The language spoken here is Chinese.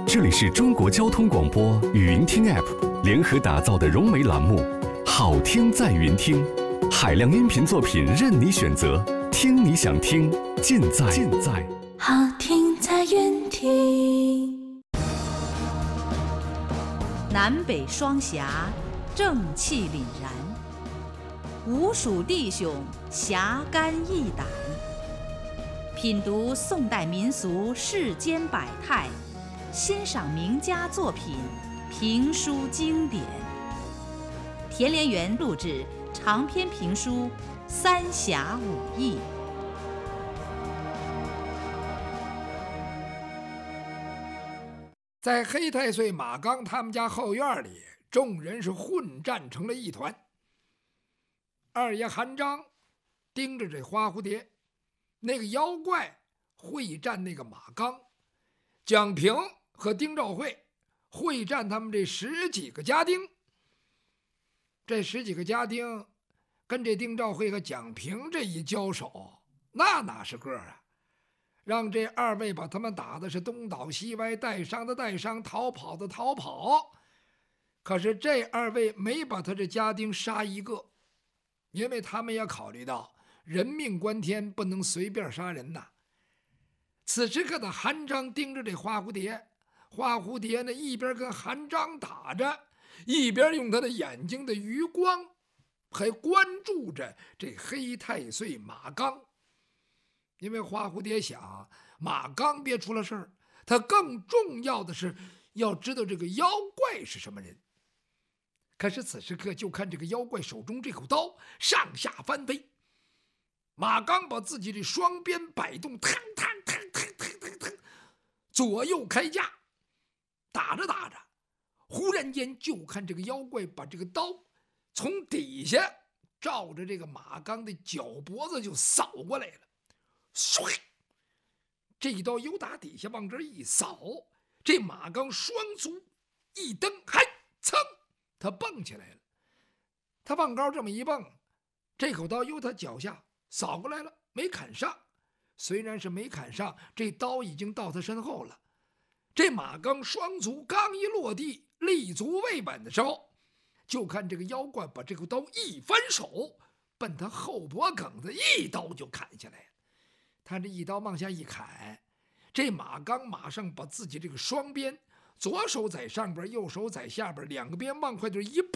这里是中国交通广播语音听 App 联合打造的融媒栏目《好听在云听》，海量音频作品任你选择，听你想听，尽在好听在云听。 南北双侠，正气凛然；吴蜀弟兄，侠肝义胆。品读宋代民俗世间百态，欣赏名家作品，评书经典。田连元录制长篇评书《三侠五义》。 在黑太岁马刚他们家后院里，众人是混战成了一团。二爷韩章盯着这花蝴蝶，那个妖怪会战那个马刚，蒋平和丁兆会会战他们这10几个家丁。这10几个家丁跟这丁兆会和蒋平这一交手，那哪是个啊，让这二位把他们打的是东倒西歪，带伤的带伤，逃跑的逃跑。可是这二位没把他这家丁杀一个，因为他们也考虑到人命关天，不能随便杀人呐。此时刻的韩章盯着这花蝴蝶，花蝴蝶呢一边跟韩章打着，一边用他的眼睛的余光还关注着这黑太岁马刚。因为花蝴蝶想，马刚别出了事儿，他更重要的是要知道这个妖怪是什么人。可是此时刻就看这个妖怪手中这口刀上下翻飞，马刚把自己的双鞭摆动，腾腾腾腾腾腾腾，左右开架，打着打着，忽然间就看这个妖怪把这个刀从底下照着这个马刚的脚脖子就扫过来了。唰！这一刀由打底下往这一扫，这马刚双足一蹬，嗨，噌，他蹦起来了。他往高这么一蹦，这口刀由他脚下扫过来了，没砍上。虽然是没砍上，这刀已经到他身后了。这马刚双足刚一落地，立足未稳的时候，就看这个妖怪把这口刀一翻手，奔他后脖梗子一刀就砍下来了。他这一刀往下一砍，这马刚马上把自己这个双鞭，左手在上边，右手在下边，两个鞭往快点一